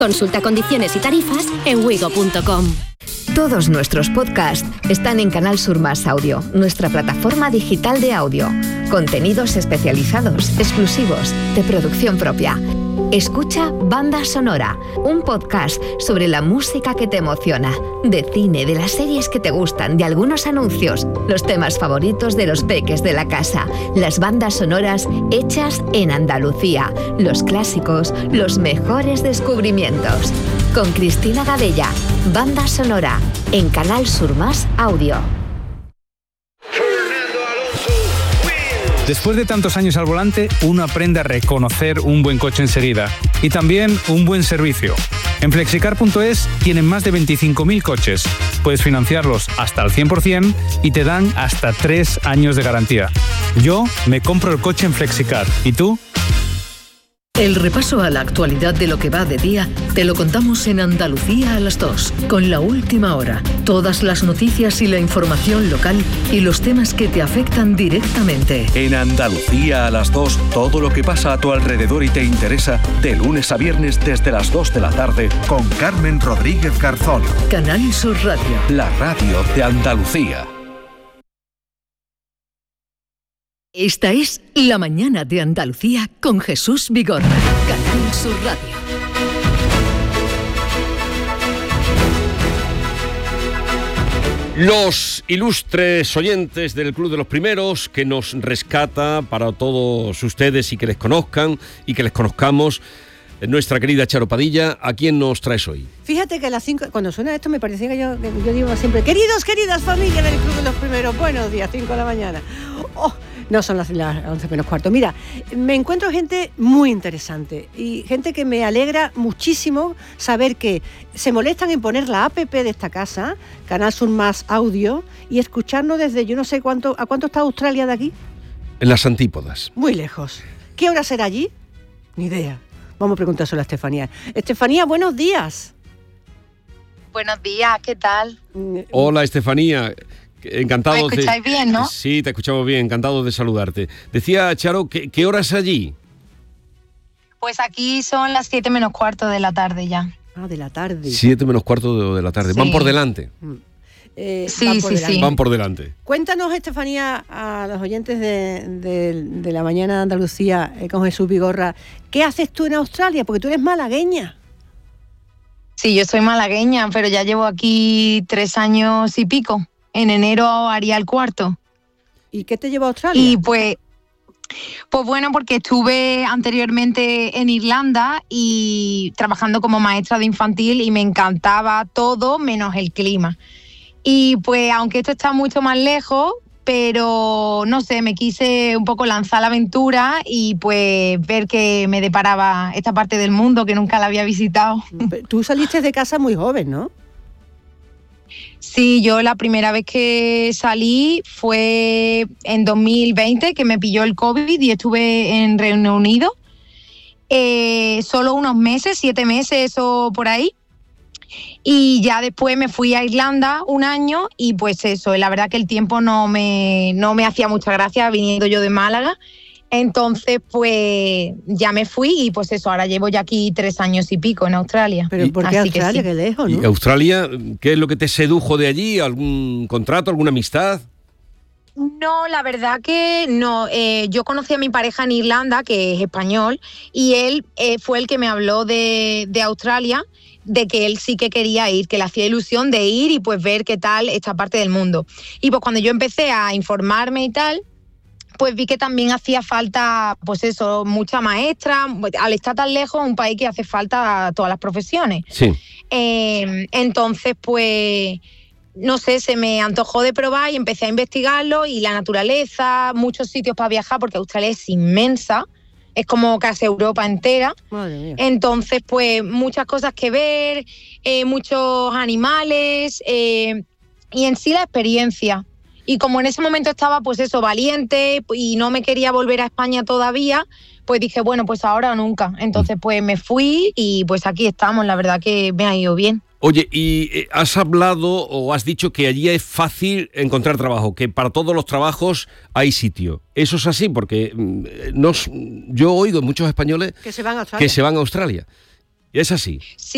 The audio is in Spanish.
Consulta condiciones y tarifas en wigo.com. Todos nuestros podcasts están en Canal Sur Más Audio, nuestra plataforma digital de audio. Contenidos especializados, exclusivos, de producción propia. Escucha Banda Sonora, un podcast sobre la música que te emociona, de cine, de las series que te gustan, de algunos anuncios, los temas favoritos de los peques de la casa, las bandas sonoras hechas en Andalucía, los clásicos, los mejores descubrimientos. Con Cristina Gadella, Banda Sonora, en Canal Sur Más Audio. Después de tantos años al volante, uno aprende a reconocer un buen coche enseguida y también un buen servicio. En Flexicar.es tienen más de 25.000 coches. Puedes financiarlos hasta al 100% y te dan hasta 3 años de garantía. Yo me compro el coche en Flexicar. ¿Y tú? El repaso a la actualidad de lo que va de día te lo contamos en Andalucía a las 2, con La Última Hora. Todas las noticias y la información local y los temas que te afectan directamente. En Andalucía a las 2, todo lo que pasa a tu alrededor y te interesa, de lunes a viernes desde las 2 de la tarde, con Carmen Rodríguez Garzón. Canal Sur Radio. La radio de Andalucía. Esta es La Mañana de Andalucía con Jesús Vigorra. Canal Sur Radio. Los ilustres oyentes del Club de los Primeros, que nos rescata para todos ustedes y que les conozcan y que les conozcamos, nuestra querida Charo Padilla. ¿A quién nos traes hoy? Fíjate que a las 5, cuando suena esto, me parecía que yo digo siempre: queridas familias del Club de los Primeros, buenos días, 5 de la mañana. Oh, no, son las 11 menos cuarto. Mira, me encuentro gente muy interesante y gente que me alegra muchísimo saber que se molestan en poner la app de esta casa, Canal Sur Más Audio, y escucharnos desde yo no sé cuánto. ¿A cuánto está Australia de aquí? En las antípodas. Muy lejos. ¿Qué hora será allí? Ni idea. Vamos a preguntárselo a Estefanía. Estefanía, buenos días. Buenos días, ¿qué tal? Hola, Estefanía. Encantado. ¿Me escucháis bien, no? Sí, te escuchamos bien, encantado de saludarte. Decía Charo, ¿qué hora es allí? Pues aquí son las 7 menos cuarto de la tarde ya. Ah, de la tarde. 7 menos cuarto de la tarde. Sí. ¿Van por delante? Sí. Van por delante. Cuéntanos, Estefanía, a los oyentes de la mañana de Andalucía con Jesús Vigorra, ¿qué haces tú en Australia? Porque tú eres malagueña. Sí, yo soy malagueña, pero ya llevo aquí 3 años y pico. En enero haría el 4. ¿Y qué te llevó a Australia? Y pues bueno, porque estuve anteriormente en Irlanda y trabajando como maestra de infantil y me encantaba todo menos el clima. Y pues aunque esto está mucho más lejos, pero no sé, me quise un poco lanzar la aventura y pues ver que me deparaba esta parte del mundo que nunca la había visitado. Tú saliste de casa muy joven, ¿no? Sí, yo la primera vez que salí fue en 2020, que me pilló el COVID y estuve en Reino Unido. Solo unos meses, 7 meses o por ahí. Y ya después me fui a Irlanda 1 año y pues eso, la verdad que el tiempo no me hacía mucha gracia viniendo yo de Málaga. Entonces, pues ya me fui y pues eso, ahora llevo ya aquí 3 años y pico en Australia. ¿Pero por qué Australia? Qué lejos, ¿no? ¿Y Australia, qué es lo que te sedujo de allí? ¿Algún contrato, alguna amistad? No, la verdad que no. Yo conocí a mi pareja en Irlanda, que es español, y él fue el que me habló de Australia, de que él sí que quería ir, que le hacía ilusión de ir y pues ver qué tal esta parte del mundo. Y pues cuando yo empecé a informarme y tal, pues vi que también hacía falta, pues eso, mucha maestra. Al estar tan lejos, un país que hace falta a todas las profesiones. Sí. Entonces, pues, no sé, se me antojó de probar y empecé a investigarlo y la naturaleza, muchos sitios para viajar, porque Australia es inmensa, es como casi Europa entera. Madre mía. Entonces, pues, muchas cosas que ver, muchos animales y en sí la experiencia. Y como en ese momento estaba, pues eso, valiente y no me quería volver a España todavía, pues dije, bueno, pues ahora o nunca. Entonces, pues me fui y pues aquí estamos, la verdad que me ha ido bien. Oye, y has hablado o has dicho que allí es fácil encontrar trabajo, que para todos los trabajos hay sitio. ¿Eso es así? Porque yo oigo muchos españoles que se van a Australia. ¿Es así? Sí.